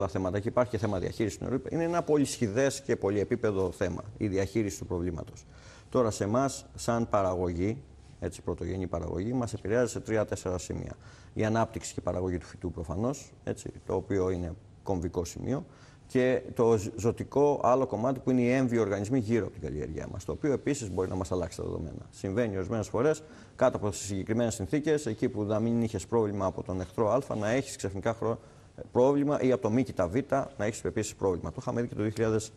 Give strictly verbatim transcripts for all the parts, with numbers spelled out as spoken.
τα θέματα και υπάρχει και θέμα διαχείρισης του νερού. Είναι ένα πολυσχηδές και πολυεπίπεδο θέμα η διαχείριση του προβλήματος. Τώρα, σε εμάς, σαν παραγωγή, έτσι, πρωτογενή παραγωγή, μας επηρεάζει σε τρία-τέσσερα σημεία. Η ανάπτυξη και η παραγωγή του φυτού προφανώς, έτσι, το οποίο είναι κομβικό σημείο. Και το ζωτικό άλλο κομμάτι που είναι οι έμβιοι οργανισμοί γύρω από την καλλιέργειά μας, το οποίο επίσης μπορεί να μας αλλάξει τα δεδομένα. Συμβαίνει ορισμένες φορές κάτω από τις συγκεκριμένες συνθήκες, εκεί που να μην είχες πρόβλημα από τον εχθρό Α, να έχεις ξαφνικά πρόβλημα ή από το Μ Β να έχεις επίσης πρόβλημα. Το είχαμε δει και το δύο χιλιάδες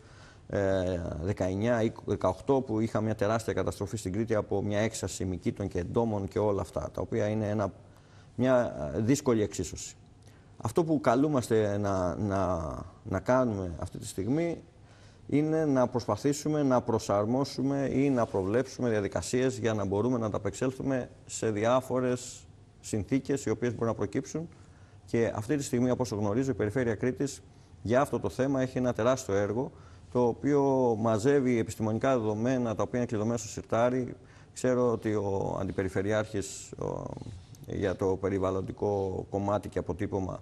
δεκαεννιά ή δύο χιλιάδες δεκαοκτώ που είχαμε μια τεράστια καταστροφή στην Κρήτη από μια έξαρση μυκήτων και εντόμων και όλα αυτά, τα οποία είναι ένα, μια δύσκολη εξίσωση. Αυτό που καλούμαστε να, να, να κάνουμε αυτή τη στιγμή είναι να προσπαθήσουμε να προσαρμόσουμε ή να προβλέψουμε διαδικασίες για να μπορούμε να ανταπεξέλθουμε σε διάφορες συνθήκες οι οποίες μπορούν να προκύψουν. Και αυτή τη στιγμή, όπως γνωρίζω, η Περιφέρεια Κρήτης για αυτό το θέμα έχει ένα τεράστιο έργο, το οποίο μαζεύει επιστημονικά δεδομένα, τα οποία είναι κλειδωμένα στο συρτάρι. Ξέρω ότι ο Αντιπεριφερειάρχης ο, για το περιβαλλοντικό κομμάτι και αποτύπωμα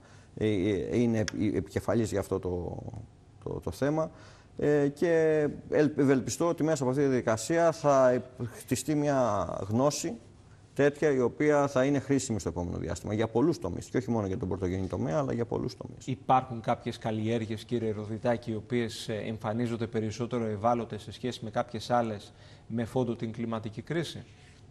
είναι επικεφαλής για αυτό το, το, το θέμα. Ε, και ευελπιστώ ότι μέσα από αυτή τη διαδικασία θα χτιστεί μια γνώση τέτοια η οποία θα είναι χρήσιμη στο επόμενο διάστημα για πολλούς τομείς. Και όχι μόνο για τον πρωτογενή τομέα, αλλά για πολλούς τομείς. Υπάρχουν κάποιες καλλιέργειες, κύριε Ροδιτάκη, οι οποίες εμφανίζονται περισσότερο ευάλωτες σε σχέση με κάποιες άλλες με φόντο την κλιματική κρίση?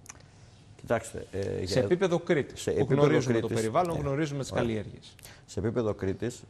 Κοιτάξτε, ε, σε επίπεδο Κρήτης, σε που επίπεδο γνωρίζουμε Κρήτης, το περιβάλλον, ε, γνωρίζουμε τις καλλιέργειες. Σε επίπεδο Κρήτης,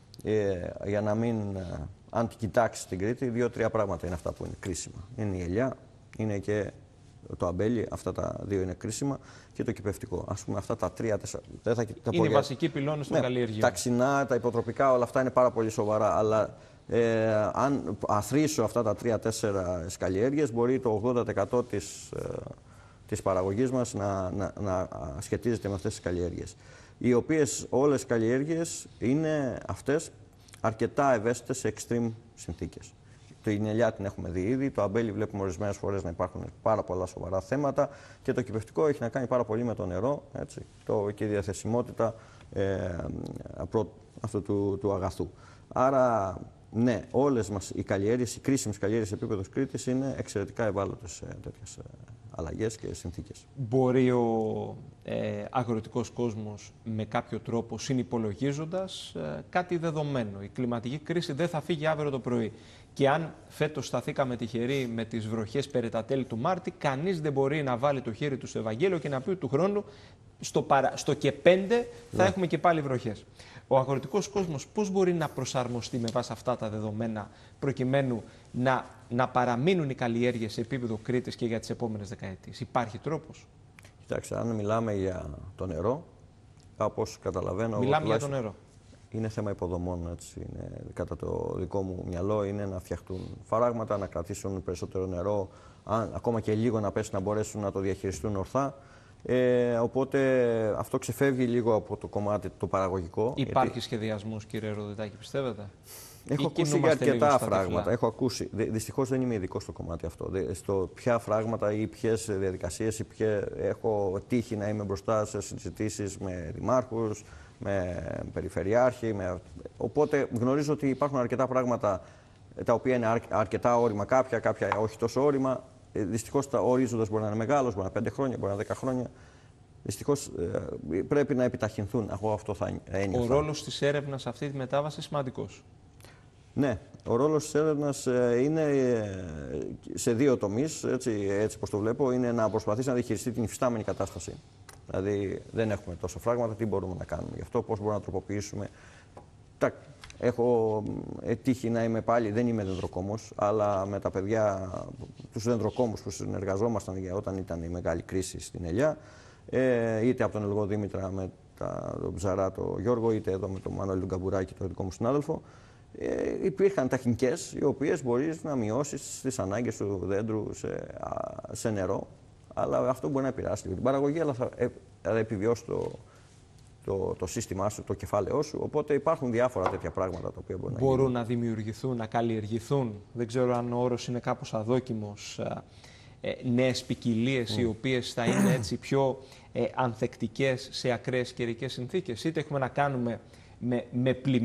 ε, για να μην, ε, αν κοιτάξει την Κρήτη, δύο-τρία πράγματα είναι αυτά που είναι κρίσιμα. Είναι η ελιά, είναι και το αμπέλι, αυτά τα δύο είναι κρίσιμα, και το κυπευτικό. Ας πούμε, αυτά τα τρία-τέσσερα. Είναι οι βασικοί πυλώνες των ναι, καλλιεργειών. Τα ξινά, τα υποτροπικά, όλα αυτά είναι πάρα πολύ σοβαρά. Αλλά ε, αν αθροίσω αυτά τα τρία-τέσσερα καλλιέργειες, μπορεί το ογδόντα τοις εκατό της, ε, της παραγωγής μας να, να, να σχετίζεται με αυτές τις καλλιέργειες. Οι οποίες όλες οι καλλιέργειες είναι αυτές αρκετά ευαίσθητες σε extreme συνθήκες. Την ελιά την έχουμε δει ήδη, το αμπέλι βλέπουμε ορισμένες φορές να υπάρχουν πάρα πολλά σοβαρά θέματα και το κυπευτικό έχει να κάνει πάρα πολύ με το νερό, έτσι, το, και η διαθεσιμότητα ε, προ, αυτού του, του αγαθού. Άρα, ναι, όλες μας οι καλλιέργειες, οι κρίσιμες καλλιέργειες σε επίπεδο Κρήτης είναι εξαιρετικά ευάλωτες σε τέτοιες αλλαγές και συνθήκες. Μπορεί ο ε, αγροτικός κόσμος με κάποιο τρόπο, συνυπολογίζοντας ε, κάτι δεδομένο, η κλιματική κρίση δεν θα φύγει αύριο το πρωί, και αν φέτος σταθήκαμε τυχεροί με τις βροχές περί τα τέλη του Μάρτη, κανείς δεν μπορεί να βάλει το χέρι του στο Ευαγγέλιο και να πει του χρόνου στο, παρα... στο και πέντε θα ναι. έχουμε και πάλι βροχές. Ο αγροτικός κόσμος πώς μπορεί να προσαρμοστεί με βάση αυτά τα δεδομένα, προκειμένου να, να παραμείνουν οι καλλιέργειες σε επίπεδο Κρήτης και για τις επόμενες δεκαετίες? Υπάρχει τρόπος? Κοιτάξτε, αν μιλάμε για το νερό, όπως καταλαβαίνω... Μιλάμε για το νερό. Είναι θέμα υποδομών, έτσι, είναι, κατά το δικό μου μυαλό, είναι να φτιαχτούν φαράγματα, να κρατήσουν περισσότερο νερό, αν, ακόμα και λίγο να πέσει, να μπορέσουν να το διαχειριστούν ορθά. Ε, οπότε αυτό ξεφεύγει λίγο από το κομμάτι το παραγωγικό. Υπάρχει γιατί... σχεδιασμός, κύριε Ροδιτάκη, πιστεύετε? Έχω Ή ακούσει για αρκετά φράγματα. Έχω ακούσει. Δυστυχώς δεν είμαι ειδικός στο κομμάτι αυτό. Στο ποια φράγματα ή ποιες διαδικασίες ή ποιες... έχω τύχει να είμαι μπροστά σε συζητήσεις με δημάρχους, με περιφερειάρχη. Με... Οπότε γνωρίζω ότι υπάρχουν αρκετά πράγματα τα οποία είναι αρ... αρκετά όρημα, κάποια, κάποια όχι τόσο όρημα. Δυστυχώς ο ορίζοντας μπορεί να είναι μεγάλος, μπορεί να είναι πέντε χρόνια, μπορεί να είναι δέκα χρόνια. Δυστυχώς ε, πρέπει να επιταχυνθούν. Εγώ αυτό θα ένιωθα. Ο ρόλος της έρευνας σε αυτή τη μετάβαση είναι σημαντικός. Ναι, ο ρόλος της έρευνας ε, είναι ε, σε δύο τομείς, έτσι, έτσι πως το βλέπω. Είναι να προσπαθήσει να διαχειριστεί την υφιστάμενη κατάσταση. Δηλαδή δεν έχουμε τόσα φράγματα, τι μπορούμε να κάνουμε γι' αυτό, πώς μπορούμε να τροποποιήσουμε. Τα, έχω τύχει να είμαι πάλι, δεν είμαι δεντροκόμος, αλλά με τα παιδιά, τους δεντροκόμους που συνεργαζόμασταν για όταν ήταν η μεγάλη κρίση στην ελιά, ε, είτε από τον Ελγό Δήμητρα με τα, τον Ψαρά, τον Γιώργο, είτε εδώ με τον Μανώλη τον Καμπουράκη, τον δικό μου συνάδελφο, ε, υπήρχαν τεχνικές οι οποίες μπορείς να μειώσεις τις ανάγκες του δέντρου σε, σε νερό, αλλά αυτό μπορεί να επηρεάσει την παραγωγή, αλλά θα, ε, θα επιβιώσει το, το, το σύστημά σου, το κεφάλαιό σου. Οπότε υπάρχουν διάφορα τέτοια πράγματα τα οποία μπορεί να μπορούν γίνουν. να δημιουργηθούν, να καλλιεργηθούν, δεν ξέρω αν ο όρος είναι κάπως αδόκιμος, ε, νέες ποικιλίες mm. οι οποίες θα είναι έτσι πιο ε, ανθεκτικές σε ακραίες καιρικές συνθήκες. Είτε έχουμε να κάνουμε με, με πλημμύρες.